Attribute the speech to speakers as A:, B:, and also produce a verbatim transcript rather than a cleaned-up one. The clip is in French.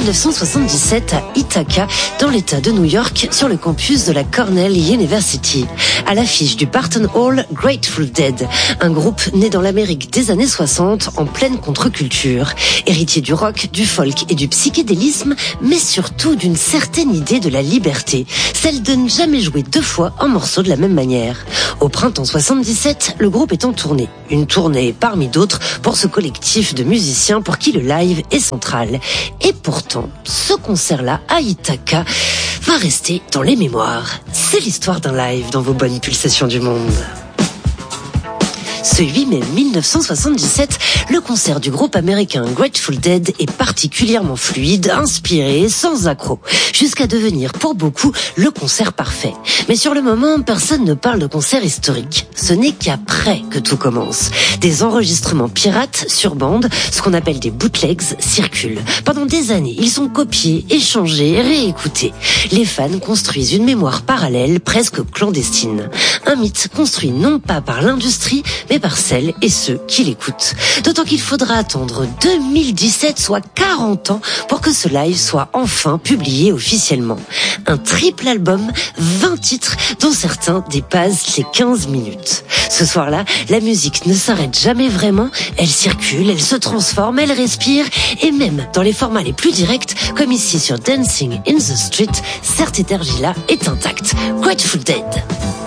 A: mille neuf cent soixante-dix-sept à Ithaca, dans l'État de New York, sur le campus de la Cornell University. À l'affiche du Barton Hall, Grateful Dead, un groupe né dans l'Amérique des années soixante en pleine contre-culture, héritier du rock, du folk et du psychédélisme, mais surtout d'une certaine idée de la liberté, celle de ne jamais jouer deux fois un morceau de la même manière. Au printemps soixante-dix-sept, le groupe est en tournée, une tournée parmi d'autres pour ce collectif de musiciens pour qui le live est central. Et pourtant, ce concert-là à Ithaca va rester dans les mémoires. C'est l'histoire d'un live dans vos bonnes pulsations du monde. Ce huit mai mille neuf cent soixante-dix-sept, le concert du groupe américain Grateful Dead est particulièrement fluide, inspiré, sans accroc, jusqu'à devenir pour beaucoup le concert parfait. Mais sur le moment, personne ne parle de concert historique. Ce n'est qu'après que tout commence. Des enregistrements pirates sur bande, ce qu'on appelle des bootlegs, circulent. Pendant des années, ils sont copiés, échangés, réécoutés. Les fans construisent une mémoire parallèle, presque clandestine. Un mythe construit non pas par l'industrie, mais par celles et ceux qui l'écoutent. D'autant qu'il faudra attendre deux mille dix-sept, soit quarante ans, pour que ce live soit enfin publié officiellement. Un triple album, vingt titres, dont certains dépassent les quinze minutes. Ce soir-là, la musique ne s'arrête jamais vraiment, elle circule, elle se transforme, elle respire, et même dans les formats les plus directs, comme ici sur Dancing in the Street, cette énergie-là est intacte. Grateful Dead.